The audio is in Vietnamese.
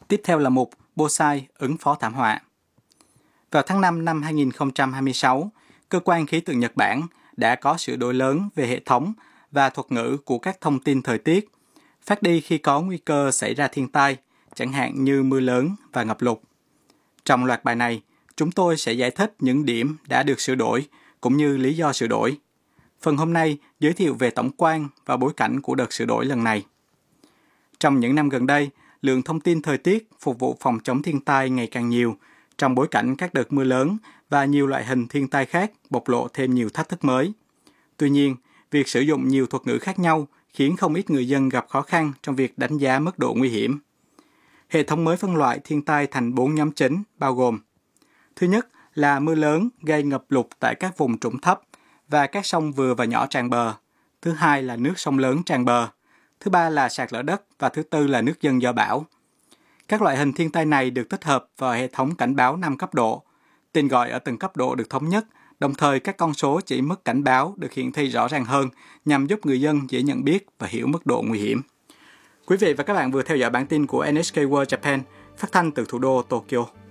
Tiếp theo là mục Bonsai ứng phó thảm họa. Vào tháng 5 năm 2026, Cơ quan Khí tượng Nhật Bản đã có sửa đổi lớn về hệ thống và thuật ngữ của các thông tin thời tiết, phát đi khi có nguy cơ xảy ra thiên tai, chẳng hạn như mưa lớn và ngập lụt. Trong loạt bài này, chúng tôi sẽ giải thích những điểm đã được sửa đổi cũng như lý do sửa đổi. Phần hôm nay giới thiệu về tổng quan và bối cảnh của đợt sửa đổi lần này. Trong những năm gần đây, lượng thông tin thời tiết phục vụ phòng chống thiên tai ngày càng nhiều, trong bối cảnh các đợt mưa lớn và nhiều loại hình thiên tai khác bộc lộ thêm nhiều thách thức mới. Tuy nhiên, việc sử dụng nhiều thuật ngữ khác nhau khiến không ít người dân gặp khó khăn trong việc đánh giá mức độ nguy hiểm. Hệ thống mới phân loại thiên tai thành 4 nhóm chính, bao gồm: thứ nhất là mưa lớn gây ngập lụt tại các vùng trũng thấp và các sông vừa và nhỏ tràn bờ. Thứ hai là nước sông lớn tràn bờ. Thứ ba là sạt lở đất và thứ tư là nước dâng do bão. Các loại hình thiên tai này được tích hợp vào hệ thống cảnh báo 5 cấp độ. Tên gọi ở từng cấp độ được thống nhất, đồng thời các con số chỉ mức cảnh báo được hiển thị rõ ràng hơn nhằm giúp người dân dễ nhận biết và hiểu mức độ nguy hiểm. Quý vị và các bạn vừa theo dõi bản tin của NHK World Japan phát thanh từ thủ đô Tokyo.